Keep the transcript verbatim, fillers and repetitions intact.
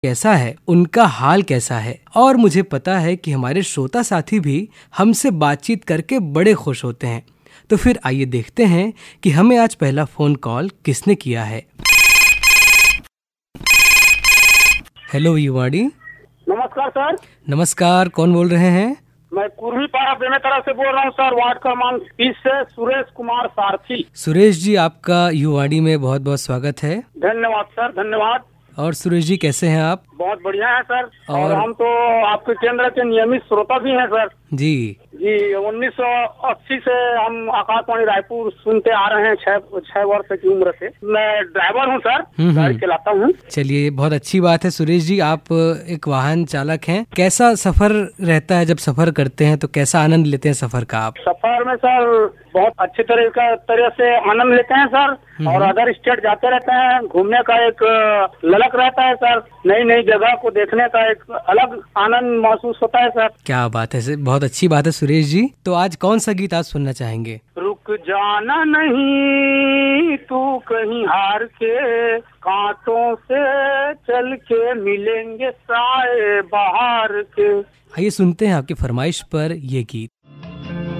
कैसा है, उनका हाल कैसा है। और मुझे पता है कि हमारे श्रोता साथी भी हमसे बातचीत करके बड़े खुश होते हैं। तो फिर आइए देखते हैं कि हमें आज पहला फोन कॉल किसने किया है। हेलो युवाड़ी। नमस्कार सर। नमस्कार, कौन बोल रहे हैं? मैं कुर्मी पारा बेमेतरा से बोल रहा हूँ सर, वार्ड क्रमांक तीस से सुरेश कुमार सारथी। सुरेश जी, आपका युवाड़ी में बहुत बहुत स्वागत है। धन्यवाद सर, धन्यवाद। और सुरेश जी कैसे हैं आप? बहुत बढ़िया है सर। और, और हम तो आपके केंद्र के नियमित श्रोता भी हैं सर। जी जी उन्नीस सौ अस्सी से हम आकाशवाणी रायपुर सुनते आ रहे हैं, छह छह वर्ष की उम्र से। मैं ड्राइवर हूँ सर, गाड़ी चलाता हूँ। चलिए, बहुत अच्छी बात है। सुरेश जी, आप एक वाहन चालक हैं। कैसा सफर रहता है जब सफर करते हैं, तो कैसा आनंद लेते हैं सफर का आप? सफर में सर बहुत अच्छे तरह का तरह से आनंद लेते हैं सर। और अदर स्टेट जाते रहते हैं, घूमने का एक ललक रहता है सर। नई नई जगह को देखने का एक अलग आनंद महसूस होता है सर। क्या बात है, बहुत अच्छी बात है सुरेश जी। तो आज कौन सा गीत आज सुनना चाहेंगे? रुक जाना नहीं तू कहीं हार के, कांटों से चल के मिलेंगे साए बहार के। आइए सुनते हैं आपकी फरमाइश पर ये गीत।